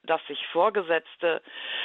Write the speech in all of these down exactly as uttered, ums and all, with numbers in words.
dass sich Vorgesetzte,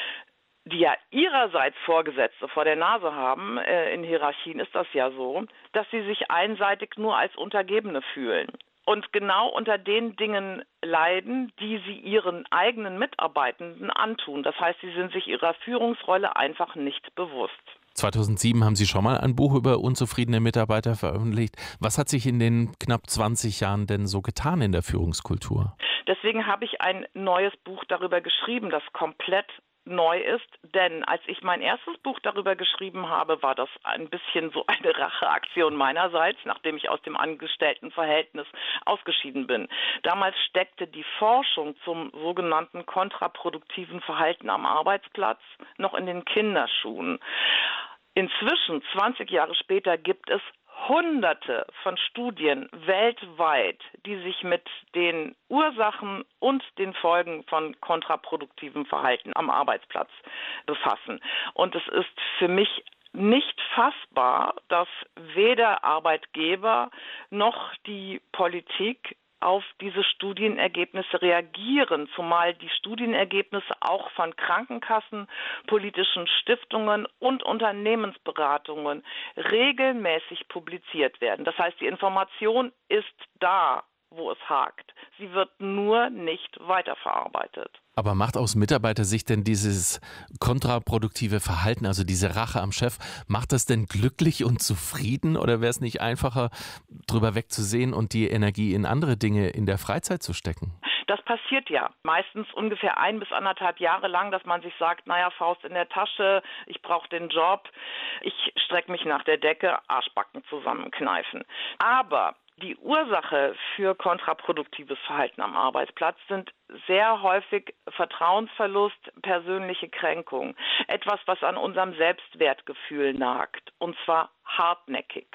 die ja ihrerseits Vorgesetzte vor der Nase haben, äh, in Hierarchien ist das ja so, dass sie sich einseitig nur als Untergebene fühlen und genau unter den Dingen leiden, die sie ihren eigenen Mitarbeitenden antun. Das heißt, sie sind sich ihrer Führungsrolle einfach nicht bewusst. zweitausendsieben haben Sie schon mal ein Buch über unzufriedene Mitarbeiter veröffentlicht. Was hat sich in den knapp zwanzig Jahren denn so getan in der Führungskultur? Deswegen habe ich ein neues Buch darüber geschrieben, das komplett neu ist, denn als ich mein erstes Buch darüber geschrieben habe, war das ein bisschen so eine Racheaktion meinerseits, nachdem ich aus dem Angestelltenverhältnis ausgeschieden bin. Damals steckte die Forschung zum sogenannten kontraproduktiven Verhalten am Arbeitsplatz noch in den Kinderschuhen. Inzwischen, zwanzig Jahre später, gibt es Hunderte von Studien weltweit, die sich mit den Ursachen und den Folgen von kontraproduktivem Verhalten am Arbeitsplatz befassen. Und es ist für mich nicht fassbar, dass weder Arbeitgeber noch die Politik auf diese Studienergebnisse reagieren, zumal die Studienergebnisse auch von Krankenkassen, politischen Stiftungen und Unternehmensberatungen regelmäßig publiziert werden. Das heißt, die Information ist da, wo es hakt. Sie wird nur nicht weiterverarbeitet. Aber macht aus Mitarbeitersicht denn dieses kontraproduktive Verhalten, also diese Rache am Chef, macht das denn glücklich und zufrieden oder wäre es nicht einfacher, drüber wegzusehen und die Energie in andere Dinge in der Freizeit zu stecken? Das passiert ja meistens ungefähr ein bis anderthalb Jahre lang, dass man sich sagt, naja, Faust in der Tasche, ich brauche den Job, ich strecke mich nach der Decke, Arschbacken zusammenkneifen. Aber die Ursache für kontraproduktives Verhalten am Arbeitsplatz sind sehr häufig Vertrauensverlust, persönliche Kränkung. Etwas, was an unserem Selbstwertgefühl nagt, und zwar hartnäckig.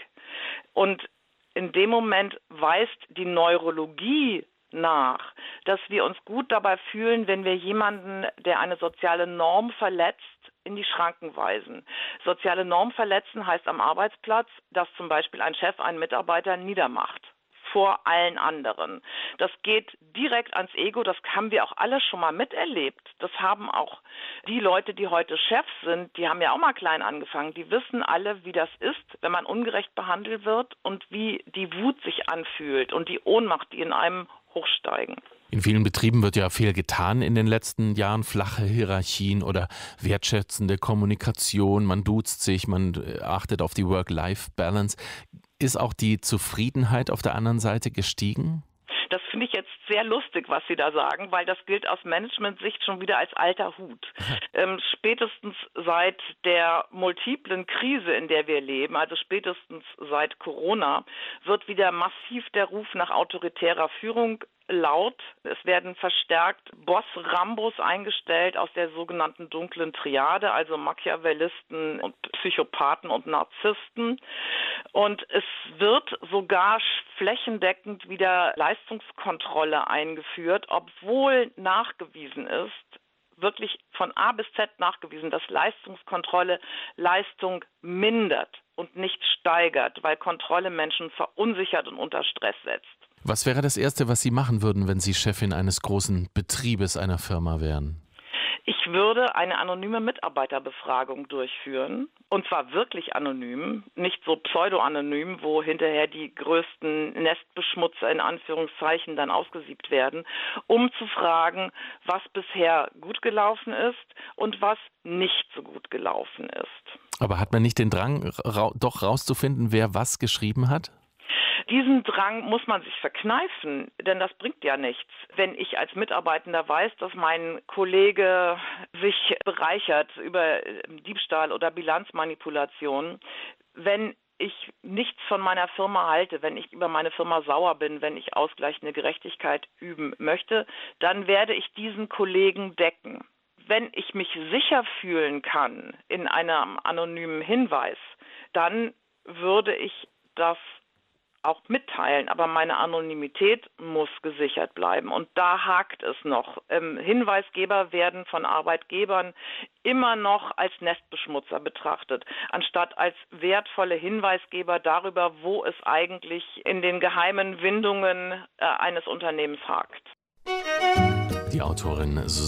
Und in dem Moment weist die Neurologie nach, dass wir uns gut dabei fühlen, wenn wir jemanden, der eine soziale Norm verletzt, in die Schranken weisen. Soziale Norm verletzen heißt am Arbeitsplatz, dass zum Beispiel ein Chef einen Mitarbeiter niedermacht vor allen anderen. Das geht direkt ans Ego, das haben wir auch alle schon mal miterlebt. Das haben auch die Leute, die heute Chefs sind, die haben ja auch mal klein angefangen. Die wissen alle, wie das ist, wenn man ungerecht behandelt wird und wie die Wut sich anfühlt und die Ohnmacht, die in einem hochsteigen. In vielen Betrieben wird ja viel getan in den letzten Jahren, flache Hierarchien oder wertschätzende Kommunikation, man duzt sich, man achtet auf die Work-Life-Balance. Ist auch die Zufriedenheit auf der anderen Seite gestiegen? Das finde ich jetzt sehr lustig, was Sie da sagen, weil das gilt aus Management-Sicht schon wieder als alter Hut. ähm, spätestens seit der multiplen Krise, in der wir leben, also spätestens seit Corona, wird wieder massiv der Ruf nach autoritärer Führung laut. Es werden verstärkt Boss-Rambos eingestellt aus der sogenannten dunklen Triade, also Machiavellisten und Psychopathen und Narzissten. Und es wird sogar flächendeckend wieder Leistungskontrolle eingeführt, obwohl nachgewiesen ist, wirklich von A bis Z nachgewiesen, dass Leistungskontrolle Leistung mindert und nicht steigert, weil Kontrolle Menschen verunsichert und unter Stress setzt. Was wäre das Erste, was Sie machen würden, wenn Sie Chefin eines großen Betriebes einer Firma wären? Ich würde eine anonyme Mitarbeiterbefragung durchführen, und zwar wirklich anonym, nicht so pseudo-anonym, wo hinterher die größten Nestbeschmutzer in Anführungszeichen dann ausgesiebt werden, um zu fragen, was bisher gut gelaufen ist und was nicht so gut gelaufen ist. Aber hat man nicht den Drang, ra- doch rauszufinden, wer was geschrieben hat? Diesen Drang muss man sich verkneifen, denn das bringt ja nichts. Wenn ich als Mitarbeitender weiß, dass mein Kollege sich bereichert über Diebstahl oder Bilanzmanipulation, wenn ich nichts von meiner Firma halte, wenn ich über meine Firma sauer bin, wenn ich ausgleichende Gerechtigkeit üben möchte, dann werde ich diesen Kollegen decken. Wenn ich mich sicher fühlen kann in einem anonymen Hinweis, dann würde ich das auch mitteilen, aber meine Anonymität muss gesichert bleiben. Und da hakt es noch. Ähm, Hinweisgeber werden von Arbeitgebern immer noch als Nestbeschmutzer betrachtet, anstatt als wertvolle Hinweisgeber darüber, wo es eigentlich in den geheimen Windungen äh, eines Unternehmens hakt. Die Autorin